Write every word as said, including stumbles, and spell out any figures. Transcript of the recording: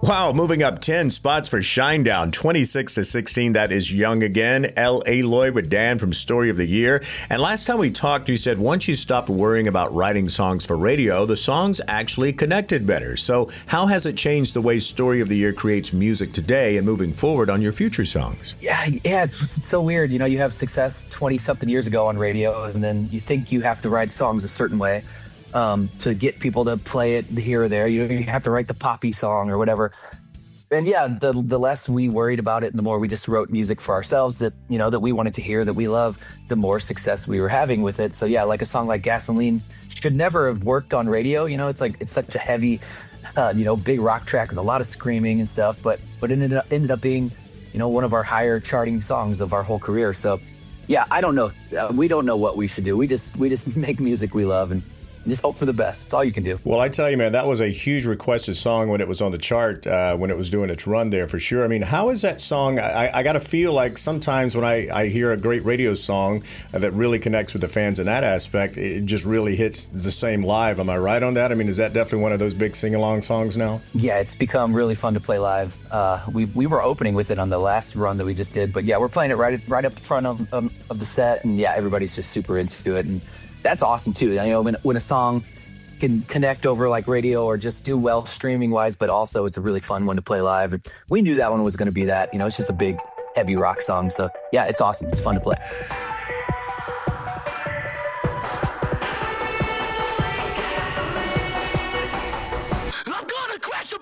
Wow, moving up ten spots for Shinedown, twenty-six to sixteen. That is Young Again. L A. Lloyd with Dan from Story of the Year. And last time we talked, you said once you stopped worrying about writing songs for radio, the songs actually connected better. So how has it changed the way Story of the Year creates music today and moving forward on your future songs? Yeah, yeah, it's, it's so weird. You know, you have success twenty-something years ago on radio, and then you think you have to write songs a certain way. Um, to get people to play it here or there. You you have to write the poppy song or whatever. And yeah, the the less we worried about it and the more we just wrote music for ourselves that, you know, that we wanted to hear, that we love, the more success we were having with it. So yeah, like a song like Gasoline should never have worked on radio. You know, it's like, it's such a heavy, uh, you know, big rock track with a lot of screaming and stuff, but, but it ended up, ended up being, you know, one of our higher charting songs of our whole career. So yeah, I don't know. Uh, we don't know what we should do. We just, we just make music we love and just hope for the best. That's all you can do. Well, I tell you, man, that was a huge requested song when it was on the chart, uh, when it was doing its run there, for sure. I mean, how is that song? I, I got to feel like sometimes when I, I hear a great radio song uh, that really connects with the fans in that aspect, it just really hits the same live. Am I right on that? I mean, is that definitely one of those big sing-along songs now? Yeah, it's become really fun to play live. Uh, we we were opening with it on the last run that we just did, but yeah, we're playing it right right up front of, um, of the set, and yeah, everybody's just super into it, and that's awesome too. You know, when when a song can connect over like radio or just do well streaming wise, but also it's a really fun one to play live. And we knew that one was going to be that. You know, it's just a big heavy rock song. So yeah, it's awesome. It's fun to play.